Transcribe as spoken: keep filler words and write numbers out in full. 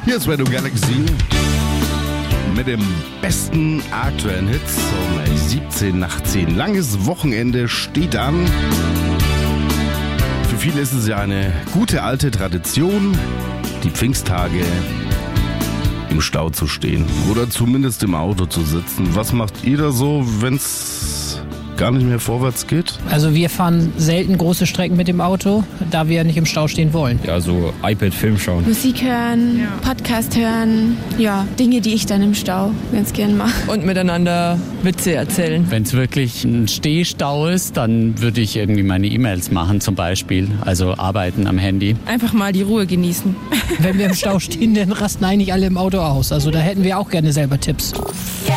Hier ist Radio Galaxy mit dem besten aktuellen Hits um siebzehn nach zehn. Langes Wochenende steht an. Für viele ist es ja eine gute alte Tradition, die Pfingsttage im Stau zu stehen oder zumindest im Auto zu sitzen. Was macht ihr da so, wenn es gar nicht mehr vorwärts geht? Also wir fahren selten große Strecken mit dem Auto, da wir nicht im Stau stehen wollen. Ja, so iPad-Film schauen. Musik hören, ja. Podcast hören, ja, Dinge, die ich dann im Stau ganz gern mache. Und miteinander Witze erzählen. Wenn es wirklich ein Stehstau ist, dann würde ich irgendwie meine E-Mails machen zum Beispiel, also arbeiten am Handy. Einfach mal die Ruhe genießen. Wenn wir im Stau stehen, dann rasten eigentlich alle im Auto aus. Also da hätten wir auch gerne selber Tipps.